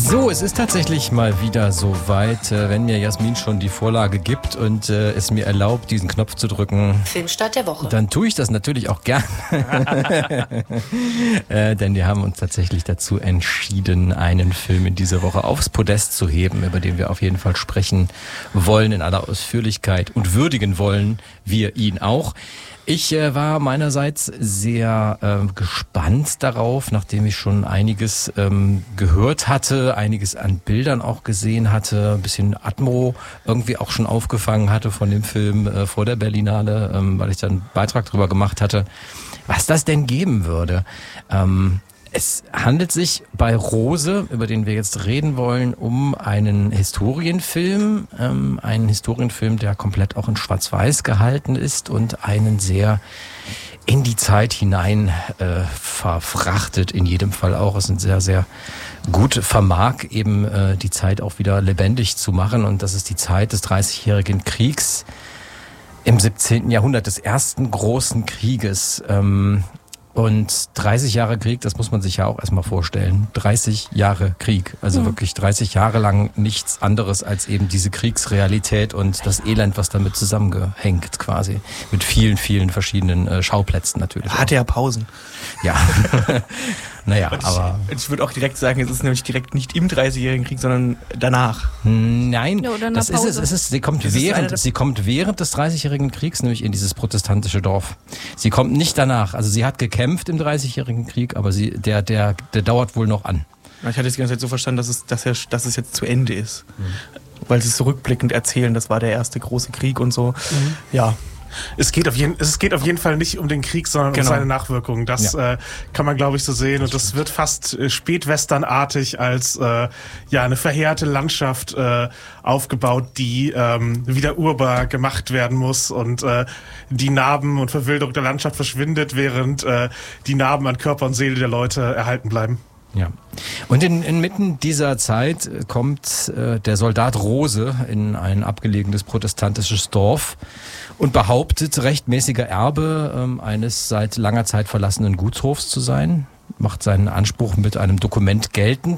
So, es ist tatsächlich mal wieder so weit, wenn mir Jasmin schon die Vorlage gibt und es mir erlaubt, diesen Knopf zu drücken. Filmstart der Woche. Dann tue ich das natürlich auch gern. Denn wir haben uns tatsächlich dazu entschieden, einen Film in dieser Woche aufs Podest zu heben, über den wir auf jeden Fall sprechen wollen in aller Ausführlichkeit und würdigen wollen wir ihn auch. Ich war meinerseits sehr gespannt darauf, nachdem ich schon einiges gehört hatte, einiges an Bildern auch gesehen hatte, ein bisschen Atmo irgendwie auch schon aufgefangen hatte von dem Film vor der Berlinale, weil ich da einen Beitrag drüber gemacht hatte, was das denn geben würde. Es handelt sich bei Rose, über den wir jetzt reden wollen, um einen Historienfilm. Einen Historienfilm, der komplett auch in Schwarz-Weiß gehalten ist und einen sehr in die Zeit hinein verfrachtet. In jedem Fall auch. Es sind sehr, sehr gut vermag, eben die Zeit auch wieder lebendig zu machen. Und das ist die Zeit des 30-jährigen Kriegs im 17. Jahrhundert, des ersten großen Krieges. Und 30 Jahre Krieg, das muss man sich ja auch erstmal vorstellen. 30 Jahre Krieg. Also wirklich 30 Jahre lang nichts anderes als eben diese Kriegsrealität und das Elend, was damit zusammengehängt quasi. Mit vielen, vielen verschiedenen Schauplätzen natürlich. Hatte ja Pausen. Ja. Naja, aber... Ich würde auch direkt sagen, es ist nämlich direkt nicht im 30-jährigen Krieg, sondern danach. Nein, ja, oder das ist es. Sie kommt während des 30-jährigen Kriegs nämlich in dieses protestantische Dorf. Sie kommt nicht danach. Also sie hat gekämpft im 30-jährigen Krieg, aber der dauert wohl noch an. Ich hatte es die ganze Zeit so verstanden, dass es jetzt zu Ende ist. Weil sie es so rückblickend erzählen, das war der erste große Krieg und so. Ja. Es geht auf jeden Fall nicht um den Krieg, sondern um seine Nachwirkungen. Das kann man, glaube ich, so sehen. Und das wird fast spätwesternartig als eine verheerte Landschaft aufgebaut, die wieder urbar gemacht werden muss. Und die Narben und Verwilderung der Landschaft verschwindet, während die Narben an Körper und Seele der Leute erhalten bleiben. Ja. Und inmitten dieser Zeit kommt der Soldat Rose in ein abgelegenes protestantisches Dorf und behauptet, rechtmäßiger Erbe eines seit langer Zeit verlassenen Gutshofs zu sein, macht seinen Anspruch mit einem Dokument geltend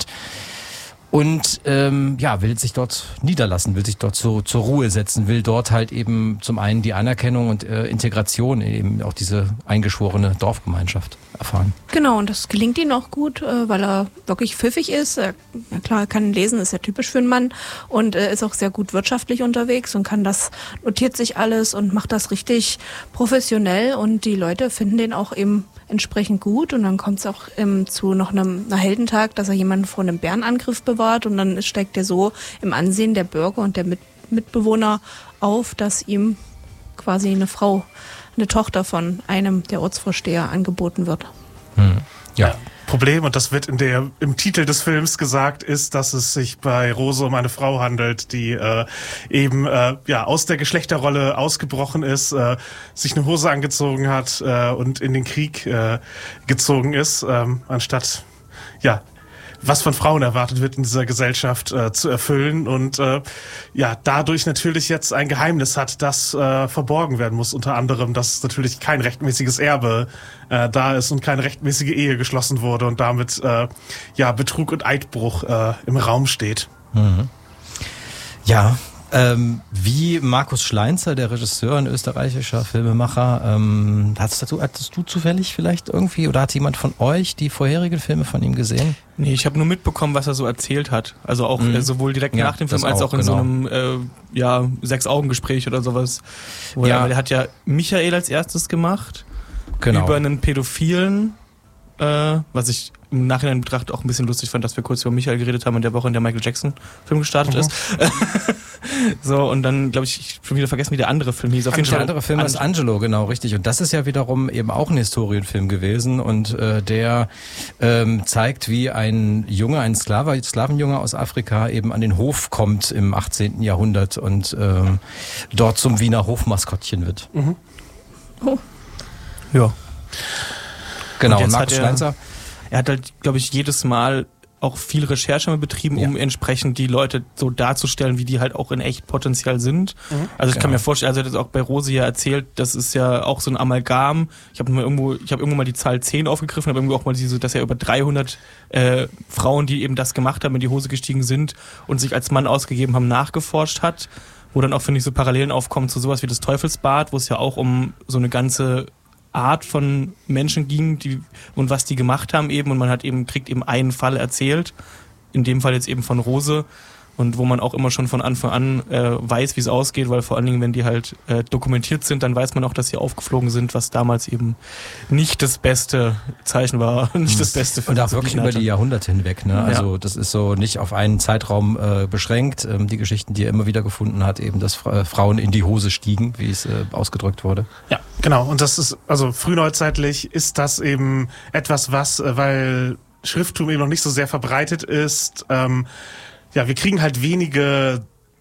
und will sich dort niederlassen, will sich dort zur Ruhe setzen, will dort halt eben zum einen die Anerkennung und Integration, eben auch diese eingeschworene Dorfgemeinschaft erfahren. Genau, und das gelingt ihm auch gut, weil er wirklich pfiffig ist. Er kann lesen, ist ja typisch für einen Mann und ist auch sehr gut wirtschaftlich unterwegs und notiert sich alles und macht das richtig professionell und die Leute finden den auch eben entsprechend gut und dann kommt es auch zu noch einer Heldentag, dass er jemanden vor einem Bärenangriff bewahrt und dann steigt er so im Ansehen der Bürger und der Mitbewohner auf, dass ihm quasi eine Tochter von einem der Ortsvorsteher angeboten wird. Ja. Problem, und das wird im Titel des Films gesagt, ist, dass es sich bei Rose um eine Frau handelt, die aus der Geschlechterrolle ausgebrochen ist, sich eine Hose angezogen hat und in den Krieg gezogen ist, anstatt was von Frauen erwartet wird in dieser Gesellschaft zu erfüllen und dadurch natürlich jetzt ein Geheimnis hat, das verborgen werden muss, unter anderem, dass natürlich kein rechtmäßiges Erbe da ist und keine rechtmäßige Ehe geschlossen wurde und damit Betrug und Eidbruch im Raum steht. Mhm. Ja, wie Markus Schleinzer, der Regisseur, ein österreichischer Filmemacher, hattest du zufällig vielleicht irgendwie oder hat jemand von euch die vorherigen Filme von ihm gesehen? Nee, ich habe nur mitbekommen, was er so erzählt hat. Also auch sowohl direkt nach dem Film als auch in so einem 6-Augen-Gespräch oder sowas. Weil er hat ja Michael als erstes gemacht. Genau. Über einen Pädophilen, was ich im Nachhinein betrachtet auch ein bisschen lustig fand, dass wir kurz über Michael geredet haben in der Woche, in der Michael Jackson Film gestartet ist. So, und dann, glaube ich schon wieder vergessen, wie der andere Film hieß. Auf jeden Fall. Der andere Film ist Angelo, genau, richtig. Und das ist ja wiederum eben auch ein Historienfilm gewesen und der zeigt, wie ein Sklavenjunge aus Afrika eben an den Hof kommt im 18. Jahrhundert und dort zum Wiener Hofmaskottchen wird. Mhm. Oh. Ja. Genau, und Markus Schleinzer. Er hat halt, glaube ich, jedes Mal auch viel Recherche betrieben, um entsprechend die Leute so darzustellen, wie die halt auch in echt potenziell sind. Also ich kann mir vorstellen, also er hat das auch bei Rose ja erzählt, das ist ja auch so ein Amalgam. Ich habe irgendwo mal die Zahl 10 aufgegriffen, habe irgendwo auch mal dass ja über 300 Frauen, die eben das gemacht haben, in die Hose gestiegen sind und sich als Mann ausgegeben haben, nachgeforscht hat. Wo dann auch, finde ich, so Parallelen aufkommen zu sowas wie das Teufelsbad, wo es ja auch um so eine ganze Art von Menschen ging, und was die gemacht haben eben, und man kriegt eben einen Fall erzählt, in dem Fall jetzt eben von Rose, und wo man auch immer schon von Anfang an weiß, wie es ausgeht, weil vor allen Dingen, wenn die halt dokumentiert sind, dann weiß man auch, dass sie aufgeflogen sind, was damals eben nicht das beste Zeichen war, nicht das Beste für und auch wirklich über die Jahrhunderte hinweg, ne? Also das ist so nicht auf einen Zeitraum beschränkt. Die Geschichten, die er immer wieder gefunden hat, eben, dass Frauen in die Hose stiegen, wie es ausgedrückt wurde. Ja, genau. Und das ist, also frühneuzeitlich ist das eben etwas, weil Schrifttum eben noch nicht so sehr verbreitet ist, wir kriegen halt wenige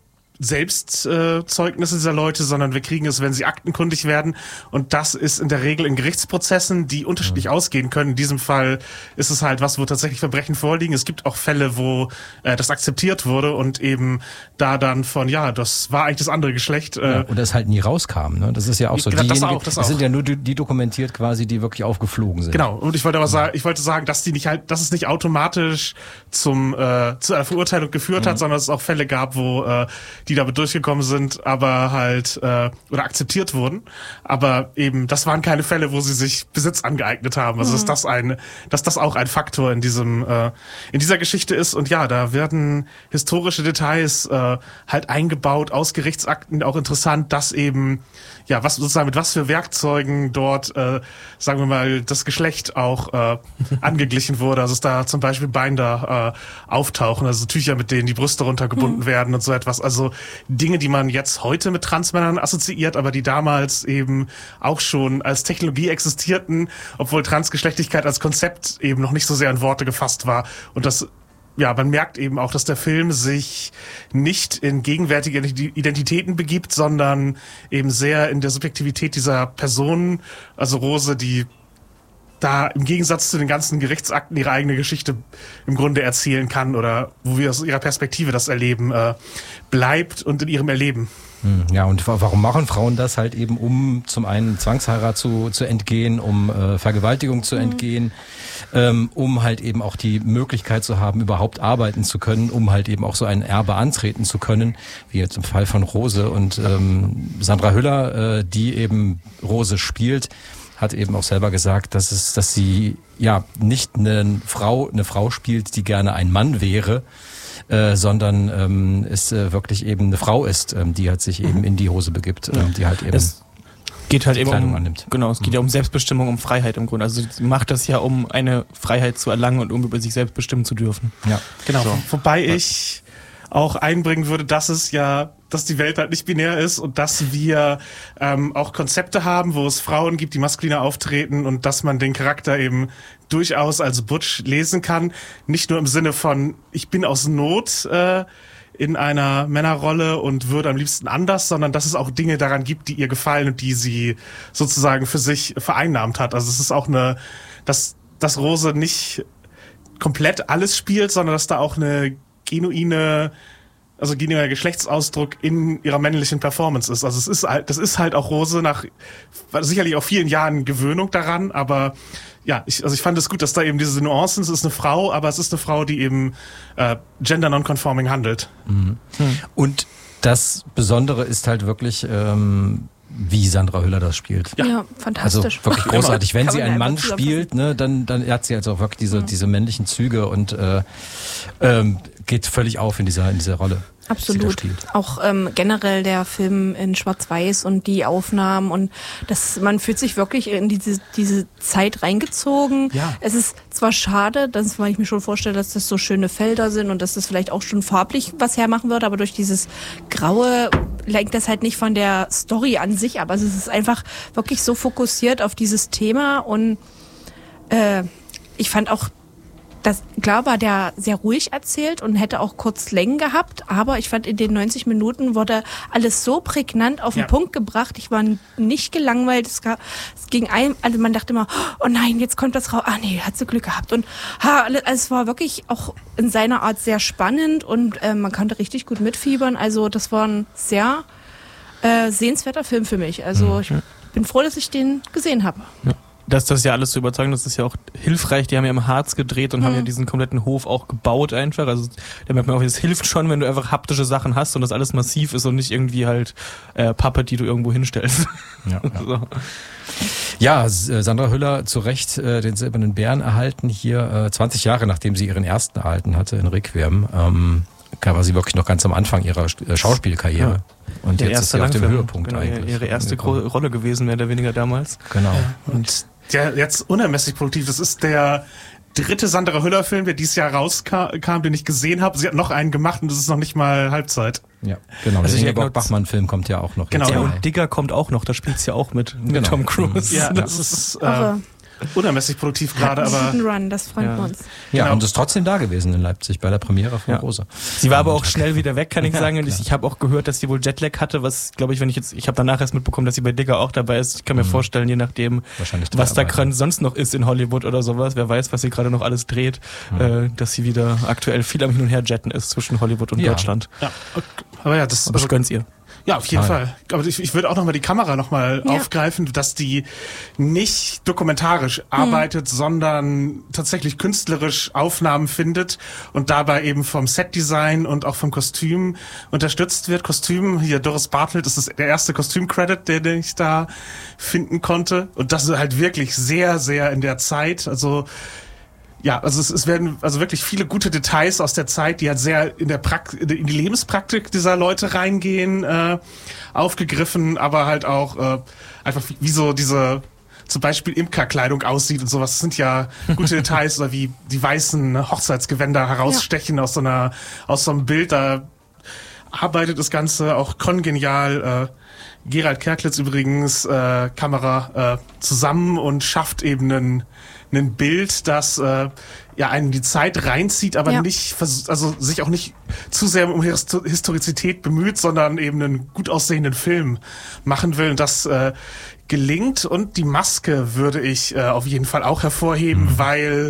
Selbstzeugnisse dieser Leute, sondern wir kriegen es, wenn sie aktenkundig werden. Und das ist in der Regel in Gerichtsprozessen, die unterschiedlich ausgehen können. In diesem Fall ist es halt was, wo tatsächlich Verbrechen vorliegen. Es gibt auch Fälle, wo das akzeptiert wurde und eben da dann das war eigentlich das andere Geschlecht. Und das halt nie rauskam. Ne? Das ist ja auch so. Das sind ja nur die dokumentiert quasi, die wirklich aufgeflogen sind. Genau. Und ich wollte aber sagen, dass es nicht automatisch zu einer Verurteilung geführt hat, sondern es auch Fälle gab, wo die damit durchgekommen sind, aber halt oder akzeptiert wurden. Aber eben, das waren keine Fälle, wo sie sich Besitz angeeignet haben. Also dass das auch ein Faktor in dieser Geschichte ist. Und ja, da werden historische Details halt eingebaut aus Gerichtsakten. Auch interessant, dass eben mit was für Werkzeugen dort, sagen wir mal, das Geschlecht auch angeglichen wurde. Also dass da zum Beispiel Binder auftauchen, also Tücher, mit denen die Brüste runtergebunden werden und so etwas. Also Dinge, die man jetzt heute mit Transmännern assoziiert, aber die damals eben auch schon als Technologie existierten, obwohl Transgeschlechtlichkeit als Konzept eben noch nicht so sehr in Worte gefasst war. Und das man merkt eben auch, dass der Film sich nicht in gegenwärtige Identitäten begibt, sondern eben sehr in der Subjektivität dieser Person, also Rose, die da im Gegensatz zu den ganzen Gerichtsakten ihre eigene Geschichte im Grunde erzählen kann oder wo wir aus ihrer Perspektive das erleben, bleibt und in ihrem Erleben. Ja, und warum machen Frauen das halt eben, um zum einen Zwangsheirat zu entgehen, um Vergewaltigung zu entgehen, um halt eben auch die Möglichkeit zu haben, überhaupt arbeiten zu können, um halt eben auch so ein Erbe antreten zu können, wie jetzt im Fall von Rose. Und Sandra Hüller, die eben Rose spielt, hat eben auch selber gesagt, dass sie nicht eine Frau spielt, die gerne ein Mann wäre, sondern es wirklich eben eine Frau ist, die halt sich eben in die Hose begibt, die halt eben geht halt eben annimmt. Genau, es geht ja um Selbstbestimmung, um Freiheit im Grunde. Also sie macht das ja, um eine Freiheit zu erlangen und um über sich selbst bestimmen zu dürfen. Ja, genau. So. Wobei ich auch einbringen würde, dass die Welt halt nicht binär ist und dass wir auch Konzepte haben, wo es Frauen gibt, die maskuliner auftreten und dass man den Charakter eben durchaus als Butch lesen kann. Nicht nur im Sinne von, ich bin aus Not in einer Männerrolle und würde am liebsten anders, sondern dass es auch Dinge daran gibt, die ihr gefallen und die sie sozusagen für sich vereinnahmt hat. Also es ist auch dass Rose nicht komplett alles spielt, sondern dass da auch eine genuiner Geschlechtsausdruck in ihrer männlichen Performance ist. Also das ist halt auch Rose nach sicherlich auch vielen Jahren Gewöhnung daran, aber ich fand es gut, dass da eben diese Nuancen, es ist eine Frau, aber es ist eine Frau, die eben gender non-conforming handelt. Mhm. Und das Besondere ist halt wirklich, wie Sandra Hüller das spielt. Ja, fantastisch. Also wirklich großartig. Wenn sie einen Mann spielt, ne, dann hat sie also auch wirklich diese männlichen Züge und geht völlig auf in dieser Rolle. Absolut. Auch generell der Film in Schwarz-Weiß und die Aufnahmen und man fühlt sich wirklich in diese Zeit reingezogen. Ja. Es ist zwar schade, weil ich mir schon vorstelle, dass das so schöne Felder sind und dass das vielleicht auch schon farblich was hermachen würde, aber durch dieses Graue lenkt das halt nicht von der Story an sich, aber es ist einfach wirklich so fokussiert auf dieses Thema und ich fand auch klar war der sehr ruhig erzählt und hätte auch kurz Längen gehabt, aber ich fand, in den 90 Minuten wurde alles so prägnant auf den Punkt gebracht. Ich war nicht gelangweilt. Es ging einem, also man dachte immer, oh nein, jetzt kommt das raus. Ah nee, hat sie Glück gehabt. Und es war wirklich auch in seiner Art sehr spannend und man konnte richtig gut mitfiebern. Also das war ein sehr sehenswerter Film für mich. Also ich bin froh, dass ich den gesehen habe. Ja. Das ist ja alles zu überzeugen, das ist ja auch hilfreich. Die haben ja im Harz gedreht und haben ja diesen kompletten Hof auch gebaut einfach. Also da merkt man auch, es hilft schon, wenn du einfach haptische Sachen hast und das alles massiv ist und nicht irgendwie halt Pappe, die du irgendwo hinstellst. Ja, so. Ja, Sandra Hüller zu Recht den Silbernen Bären erhalten hier 20 Jahre, nachdem sie ihren ersten erhalten hatte in Requiem. War sie wirklich noch ganz am Anfang ihrer Schauspielkarriere. Ja. Und der jetzt ist sie auf dem Höhepunkt eigentlich. Ihre erste Rolle gewesen, mehr oder weniger damals. Genau. Und ja, jetzt unermesslich produktiv. Das ist der dritte Sandra Hüller-Film, der dieses Jahr rauskam, den ich gesehen habe. Sie hat noch einen gemacht und das ist noch nicht mal Halbzeit. Ja, genau. Also der Ingeborg Bachmann-Film kommt ja auch noch. Genau. Ja, und Digger kommt auch noch. Da spielt sie ja auch mit Tom Cruise. Ja, das ist unermesslich produktiv gerade, aber Run, das freut uns. Ja, genau. Und ist trotzdem da gewesen in Leipzig bei der Premiere von Rose. Sie war aber auch schnell wieder weg, kann ich sagen. Und ich habe auch gehört, dass sie wohl Jetlag hatte, was, glaube ich, ich habe danach erst mitbekommen, dass sie bei Digger auch dabei ist. Ich kann mir vorstellen, je nachdem, was da sonst noch ist in Hollywood oder sowas, wer weiß, was sie gerade noch alles dreht, dass sie wieder aktuell viel am Hin und Her jetten ist zwischen Hollywood und Deutschland. Ja, aber ja, aber ich gönn's ihr. Ja, auf jeden Fall. Aber ich würde auch nochmal die Kamera nochmal aufgreifen, dass die nicht dokumentarisch arbeitet, sondern tatsächlich künstlerisch Aufnahmen findet und dabei eben vom Setdesign und auch vom Kostüm unterstützt wird. Kostüm, hier Doris Bartelt, das ist der erste Kostüm-Credit, den ich da finden konnte. Und das ist halt wirklich sehr, sehr in der Zeit, also es werden also wirklich viele gute Details aus der Zeit, die halt sehr in die Lebenspraktik dieser Leute reingehen, aufgegriffen, aber halt auch einfach wie so diese zum Beispiel Imkerkleidung aussieht und sowas. Das sind ja gute Details, oder wie die weißen Hochzeitsgewänder herausstechen aus so einem Bild. Da arbeitet das Ganze auch kongenial. Gerald Kerklitz übrigens Kamera zusammen und schafft eben ein Bild, das einen die Zeit reinzieht, aber nicht, also sich auch nicht zu sehr um Historizität bemüht, sondern eben einen gut aussehenden Film machen will. Und das gelingt. Und die Maske würde ich auf jeden Fall auch hervorheben, weil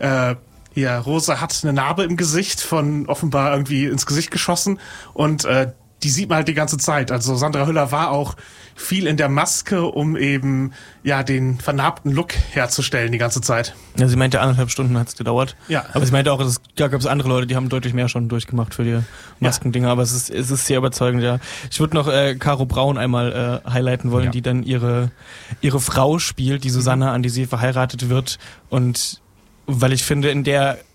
Rosa hat eine Narbe im Gesicht, von offenbar irgendwie ins Gesicht geschossen, und die sieht man halt die ganze Zeit. Also Sandra Hüller war auch viel in der Maske, um eben den vernarbten Look herzustellen die ganze Zeit. Ja, sie meinte 1,5 Stunden hat es gedauert. Ja. Aber sie meinte auch, da gab es andere Leute, die haben deutlich mehr schon durchgemacht für die Maskendinger. Aber es ist sehr überzeugend, ja. Ich würde noch Caro Braun einmal highlighten wollen, die dann ihre Frau spielt, die Susanna, an die sie verheiratet wird. Und weil ich finde, in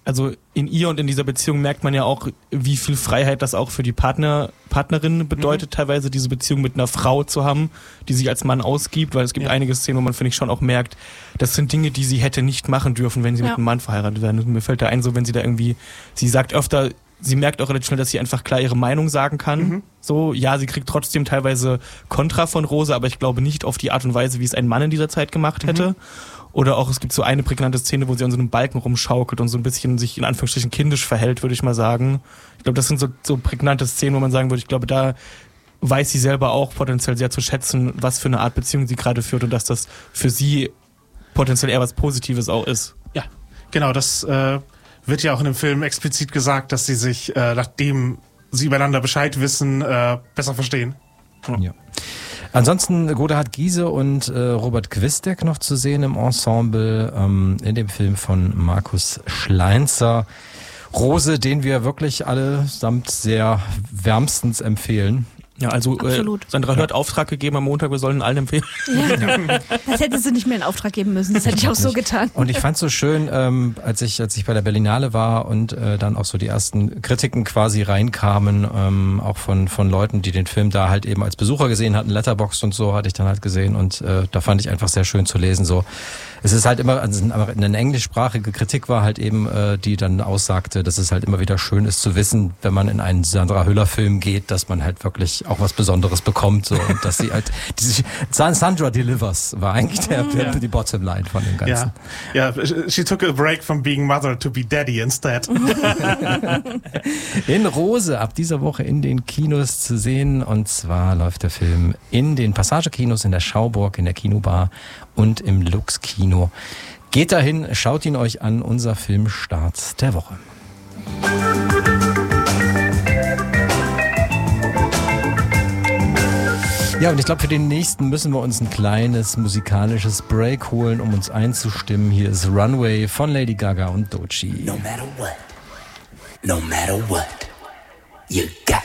ihr und in dieser Beziehung merkt man ja auch, wie viel Freiheit das auch für die Partnerin bedeutet, teilweise diese Beziehung mit einer Frau zu haben, die sich als Mann ausgibt, weil es gibt einige Szenen, wo man, finde ich, schon auch merkt, das sind Dinge, die sie hätte nicht machen dürfen, wenn sie mit einem Mann verheiratet werden. Und mir fällt da ein, so wenn sie da irgendwie, sie sagt öfter, sie merkt auch relativ schnell, dass sie einfach klar ihre Meinung sagen kann. So, ja, sie kriegt trotzdem teilweise Kontra von Rosa, aber ich glaube nicht auf die Art und Weise, wie es ein Mann in dieser Zeit gemacht hätte. Oder auch, es gibt so eine prägnante Szene, wo sie an so einem Balken rumschaukelt und so ein bisschen sich in Anführungsstrichen kindisch verhält, würde ich mal sagen. Ich glaube, das sind so prägnante Szenen, wo man sagen würde, ich glaube, da weiß sie selber auch potenziell sehr zu schätzen, was für eine Art Beziehung sie gerade führt und dass das für sie potenziell eher was Positives auch ist. Ja, genau, das wird ja auch in dem Film explizit gesagt, dass sie sich, nachdem sie übereinander Bescheid wissen, besser verstehen. Ja. Ansonsten Godehard Giese und Robert Gwisdek noch zu sehen im Ensemble in dem Film von Markus Schleinzer. Rose, den wir wirklich allesamt sehr wärmstens empfehlen. Ja, also Sandra Hüller hat Auftrag gegeben am Montag, wir sollen allen empfehlen. Ja. Das hätte sie nicht mehr in Auftrag geben müssen, das hätte ich auch so getan. Und ich fand es so schön, als ich bei der Berlinale war und dann auch so die ersten Kritiken quasi reinkamen, auch von Leuten, die den Film da halt eben als Besucher gesehen hatten, Letterboxd und so hatte ich dann halt gesehen, und da fand ich einfach sehr schön zu lesen, so. Es ist halt immer, also eine englischsprachige Kritik war halt eben, die dann aussagte, dass es halt immer wieder schön ist zu wissen, wenn man in einen Sandra Hüller Film geht, dass man halt wirklich auch was Besonderes bekommt. So, und dass sie halt, Sandra delivers war eigentlich die Bottomline von dem Ganzen. Ja, she took a break from being mother to be daddy instead. In Rose ab dieser Woche in den Kinos zu sehen. Und zwar läuft der Film in den Passagekinos, in der Schauburg, in der Kinobar und im Lux-Kino. Geht dahin, schaut ihn euch an, unser Filmstart der Woche. Ja, und ich glaube, für den nächsten müssen wir uns ein kleines musikalisches Break holen, um uns einzustimmen. Hier ist Runway von Lady Gaga und Doechii. No matter what, you got